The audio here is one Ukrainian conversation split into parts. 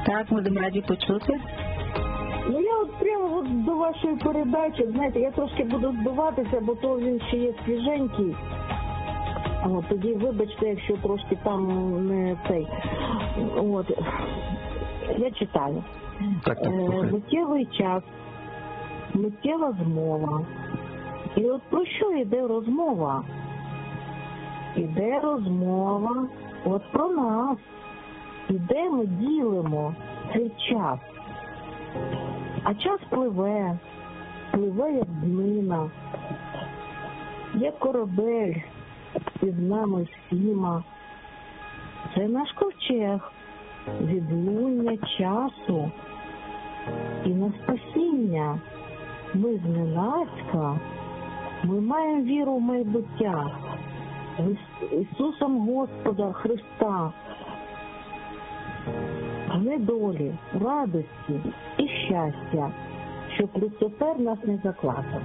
Так, будемо раді почути. Ну я от прямо от до вашої передачі, знаєте, я трошки буду збиватися, бо то він ще є свіженький. От, тоді вибачте, якщо трошки там не цей. От, я читаю. Миттєвий час, миттєва змова. І от про що йде розмова? Іде розмова от про нас. І де ми ділимо цей час? А час пливе, пливе як днина, як корабель під нами всіма. Це наш ковчег, відлуння часу. І на спасіння ми зненацька, ми маємо віру в майбуття, в Ісусом Господа Христа, недолі, радості і щастя, щоб Люцифер нас не закликав.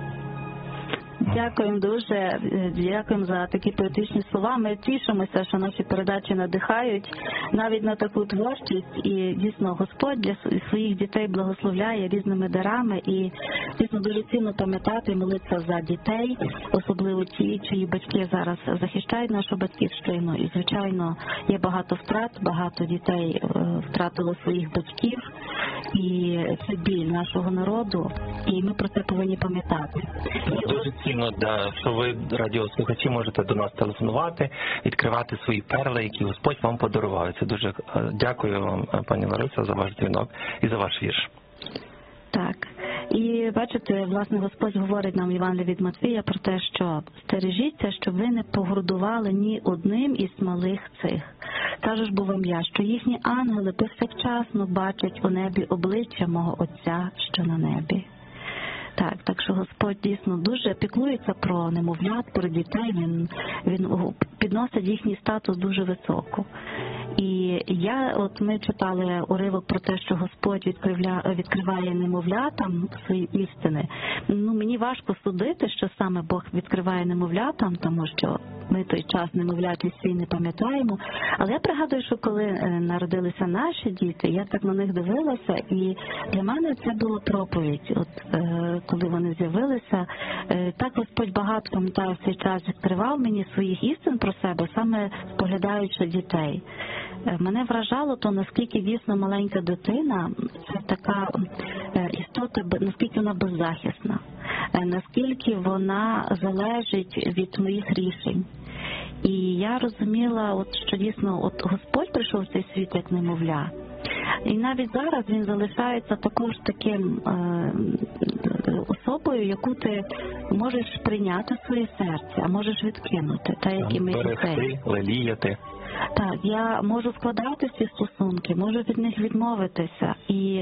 Дякуємо дуже, дякуємо за такі поетичні слова. Ми тішимося, що наші передачі надихають навіть на таку творчість. І дійсно Господь для своїх дітей благословляє різними дарами. І дійсно дуже цінно пам'ятати і молитися за дітей, особливо ті, чиї батьки зараз захищають нашу батьківщину. І, звичайно, є багато втрат, багато дітей втратило своїх батьків. І це біль нашого народу, і ми про це повинні пам'ятати. Дуже цінно, що ви, радіослухачі, можете до нас телефонувати, відкривати свої перли, які Господь вам подарував. Це дуже дякую вам, пані Лариса, за ваш дзвінок і за ваш вірш. Так. І бачите, власне, Господь говорить нам в Євангелії від Матвія про те, що стережіться, щоб ви не погордували ні одним із малих цих. Кажу ж бо вам я, що їхні ангели повсякчасно бачать у небі обличчя мого Отця, що на небі. Так що Господь дійсно дуже піклується про немовлят, про дітей, він підносить їхній статус дуже високо. І ми читали уривок про те, що Господь відкриває немовлятам свої істини. Мені важко судити, що саме Бог відкриває немовлятам, тому що ми той час немовляті свій не пам'ятаємо. Але я пригадую, що коли народилися наші діти, я так на них дивилася, і для мене це була проповідь. Коли вони з'явилися, так Господь багато, пам'ятаю, в цей час відкривав мені своїх істин про себе, саме споглядаючи дітей. Мене вражало то, наскільки дійсно маленька дитина – це така істота, наскільки вона беззахисна, наскільки вона залежить від моїх рішень. І я розуміла, що дійсно Господь прийшов в цей світ як немовля. І навіть зараз він залишається також таким особою, яку ти можеш прийняти в своє серце, а можеш відкинути, так як і ми дітей. Леліяти. Так, я можу вкладати ці стосунки, можу від них відмовитися. І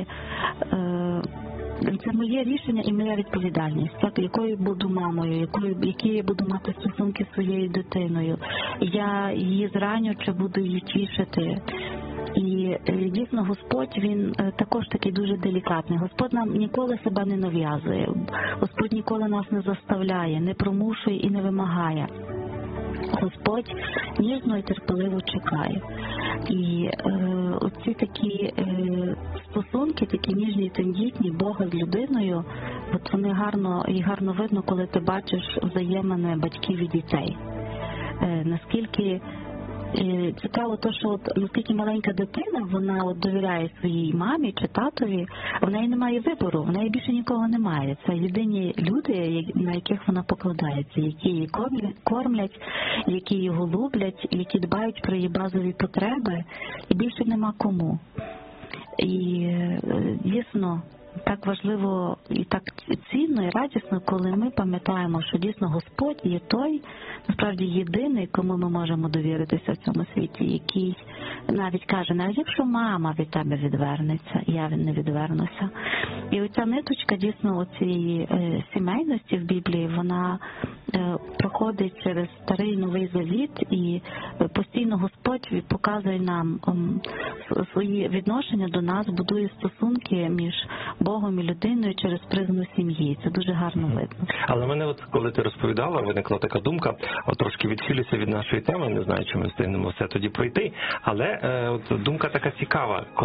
це моє рішення і моя відповідальність, так, якою буду мамою, які я буду мати стосунки з своєю дитиною. Я її зраню чи буду її тішити. І дійсно Господь, він також такий дуже делікатний. Господь нам ніколи себе не нав'язує. Господь ніколи нас не заставляє, не примушує і не вимагає. Господь ніжно і терпеливо чекає. І оці такі стосунки, такі ніжні і тендітні Бога з людиною, вони гарно видно, коли ти бачиш взаємини батьків і дітей. Наскільки цікаво те, що наскільки маленька дитина, вона довіряє своїй мамі чи татові, в неї немає вибору, в неї більше нікого немає. Це єдині люди, на яких вона покладається, які її кормлять, які її голублять, які дбають про її базові потреби, і більше нема кому. І дійсно так важливо і так цінно і радісно, коли ми пам'ятаємо, що дійсно Господь є той, насправді єдиний, кому ми можемо довіритися в цьому світі, який навіть каже, навіть якщо мама від тебе відвернеться, я не відвернуся. І оця ниточка дійсно цієї сімейності в Біблії, вона проходить через Старий і Новий Завіт, і постійно Господь показує нам свої відношення до нас, будує стосунки між Богом і людиною через призму сім'ї. Це дуже гарно видно. Але мене, коли ти розповідала, виникла така думка, трошки відхилюся від нашої теми, не знаю, чи ми встигнемо все тоді пройти, але думка така цікава.